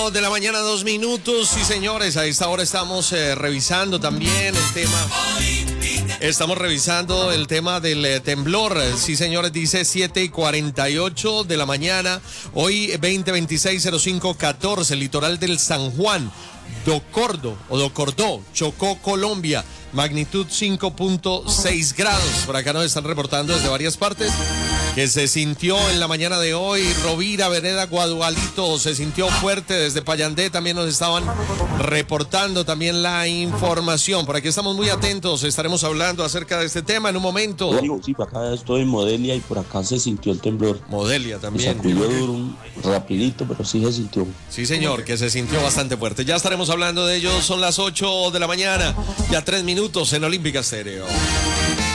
8 de la mañana, 2 minutos. Sí, señores, a esta hora estamos revisando también el tema. Estamos revisando el tema del temblor. Sí, señores, dice 7:48 de la mañana. Hoy 2026-05-14, litoral del San Juan. Docordó, Chocó, Colombia. Magnitud 5.6 grados. Por acá nos están reportando desde varias partes que se sintió en la mañana de hoy. Rovira, Vereda, Guadualito, se sintió fuerte. Desde Payandé también nos estaban reportando también la información. Por aquí estamos muy atentos, estaremos hablando acerca de este tema en un momento. Sí, por acá estoy en Modelia y por acá se sintió el temblor. Modelia también. Se sacudió duro, rapidito, pero sí se sintió. Sí, señor, que se sintió bastante fuerte. Ya estaremos hablando de ello. Son las 8 de la mañana, ya 3 minutos en Olímpica Estéreo.